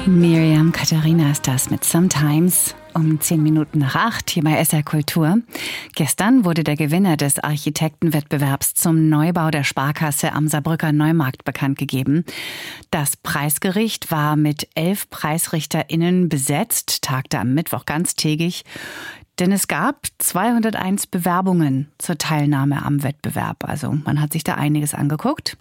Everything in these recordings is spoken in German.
Miriam Katharina ist das mit Sometimes um 7:10 hier bei SR Kultur. Gestern wurde der Gewinner des Architektenwettbewerbs zum Neubau der Sparkasse am Saarbrücker Neumarkt bekannt gegeben. Das Preisgericht war mit 11 PreisrichterInnen besetzt, tagte am Mittwoch ganztägig. Denn es gab 201 Bewerbungen zur Teilnahme am Wettbewerb. Also man hat sich da einiges angeguckt.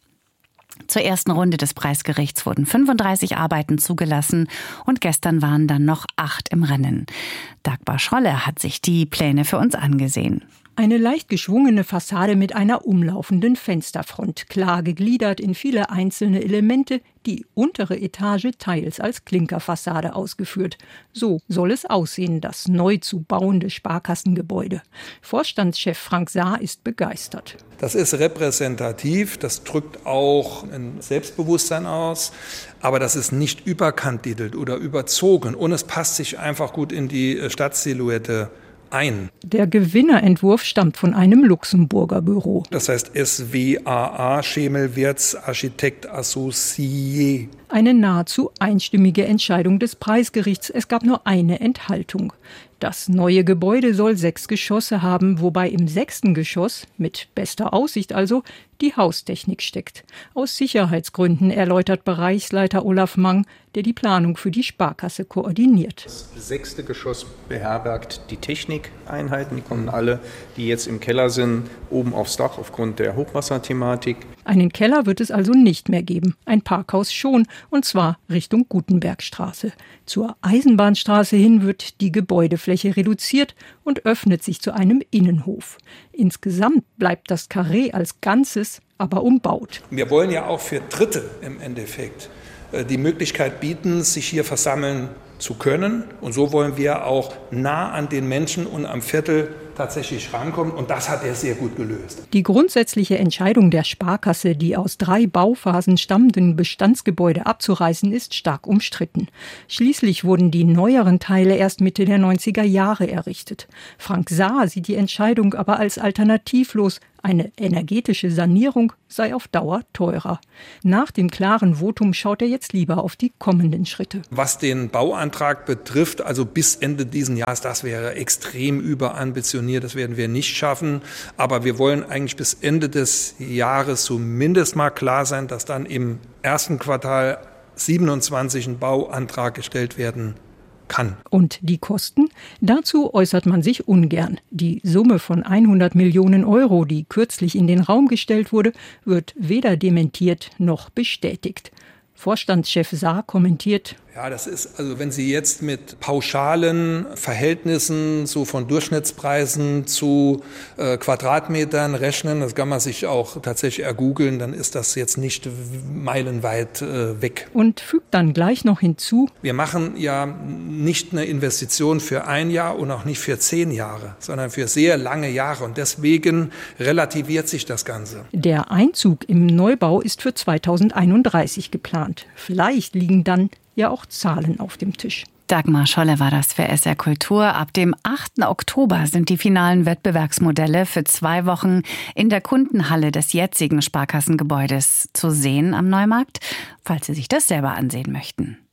Zur ersten Runde des Preisgerichts wurden 35 Arbeiten zugelassen und gestern waren dann noch 8 im Rennen. Dagmar Scholle hat sich die Pläne für uns angesehen. Eine leicht geschwungene Fassade mit einer umlaufenden Fensterfront, klar gegliedert in viele einzelne Elemente, die untere Etage teils als Klinkerfassade ausgeführt. So soll es aussehen, das neu zu bauende Sparkassengebäude. Vorstandschef Frank Saar ist begeistert. Das ist repräsentativ, das drückt auch ein Selbstbewusstsein aus, aber das ist nicht überkandidelt oder überzogen und es passt sich einfach gut in die Stadtsilhouette ein. Der Gewinnerentwurf stammt von einem Luxemburger Büro. Das heißt SWAA, Schemelwirz Architekt Associé. Eine nahezu einstimmige Entscheidung des Preisgerichts. Es gab nur eine Enthaltung. Das neue Gebäude soll 6 Geschosse haben, wobei im 6. Geschoss, mit bester Aussicht also, die Haustechnik steckt. Aus Sicherheitsgründen, erläutert Bereichsleiter Olaf Mang, der die Planung für die Sparkasse koordiniert. Das 6. Geschoss beherbergt die Technikeinheiten, die kommen alle, die jetzt im Keller sind, oben aufs Dach aufgrund der Hochwasserthematik. Einen Keller wird es also nicht mehr geben, ein Parkhaus schon, und zwar Richtung Gutenbergstraße. Zur Eisenbahnstraße hin wird die Gebäudefläche reduziert und öffnet sich zu einem Innenhof. Insgesamt bleibt das Karree als Ganzes aber umbaut. Wir wollen ja auch für Dritte im Endeffekt die Möglichkeit bieten, sich hier versammeln zu können. Und so wollen wir auch nah an den Menschen und am Viertel tatsächlich rankommen. Und das hat er sehr gut gelöst. Die grundsätzliche Entscheidung der Sparkasse, die aus 3 Bauphasen stammenden Bestandsgebäude abzureißen, ist stark umstritten. Schließlich wurden die neueren Teile erst Mitte der 90er Jahre errichtet. Frank Saar sieht die Entscheidung aber als alternativlos. Eine energetische Sanierung sei auf Dauer teurer. Nach dem klaren Votum schaut er jetzt lieber auf die kommenden Schritte. Was den Bauantrag betrifft, also bis Ende dieses Jahres, das wäre extrem überambitioniert, das werden wir nicht schaffen. Aber wir wollen eigentlich bis Ende des Jahres zumindest mal klar sein, dass dann im ersten Quartal 27 ein Bauantrag gestellt werden kann. Und die Kosten? Dazu äußert man sich ungern. Die Summe von 100 Millionen Euro, die kürzlich in den Raum gestellt wurde, wird weder dementiert noch bestätigt. Vorstandschef Saar kommentiert: Ja, das ist, also wenn Sie jetzt mit pauschalen Verhältnissen so von Durchschnittspreisen zu Quadratmetern rechnen, das kann man sich auch tatsächlich ergoogeln, dann ist das jetzt nicht meilenweit weg. Und fügt dann gleich noch hinzu: Wir machen ja nicht eine Investition für 1 Jahr und auch nicht für 10 Jahre, sondern für sehr lange Jahre und deswegen relativiert sich das Ganze. Der Einzug im Neubau ist für 2031 geplant. Vielleicht liegen dann ja auch Zahlen auf dem Tisch. Dagmar Scholle war das für SR Kultur. Ab dem 8. Oktober sind die finalen Wettbewerbsmodelle für 2 Wochen in der Kundenhalle des jetzigen Sparkassengebäudes zu sehen am Neumarkt, falls Sie sich das selber ansehen möchten.